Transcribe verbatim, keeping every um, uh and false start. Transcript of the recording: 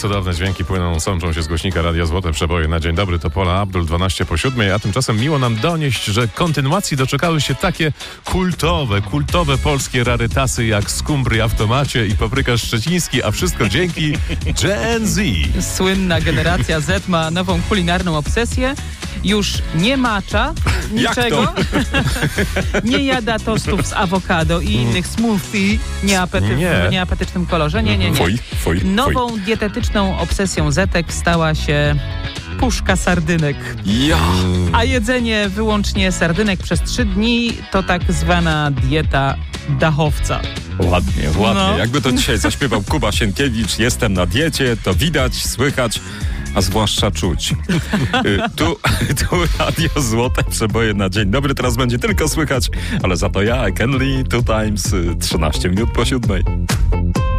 cudowne dźwięki płyną, sączą się z głośnika Radia Złote Przeboje na dzień dobry. To Pola Abdul, dwanaście po siódmej, a tymczasem miło nam donieść, że kontynuacji doczekały się takie kultowe, kultowe polskie rarytasy jak skumbria w tomacie i paprykarz szczeciński, a wszystko dzięki Gen Z. Słynna generacja Z ma nową kulinarną obsesję. Już nie macza niczego, nie jada tostów z awokado i innych smoothie nieapety- Nie. w nieapetycznym kolorze. Nie, nie, nie. Foj, foj, Nową foj. dietetyczną obsesją Zetek stała się puszka sardynek. Ja. A jedzenie wyłącznie sardynek przez trzy dni to tak zwana dieta dachowca. Ładnie, ładnie. No. Jakby to dzisiaj zaśpiewał Kuba Sienkiewicz, jestem na diecie, to widać, słychać, a zwłaszcza czuć. Y, tu, tu Radio Złote Przeboje na dzień dobry. Teraz będzie tylko słychać, ale za to ja, Kenley, two times, y, trzynaście minut po siódmej.